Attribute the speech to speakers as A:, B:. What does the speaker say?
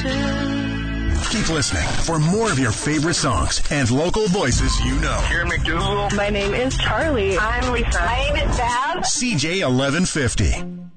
A: Keep listening for more of your favorite songs and local voices you know.
B: Here, McDougal.
C: My name is Charlie.
D: I'm Lisa.
E: My name is Bab.
A: CJ 1150.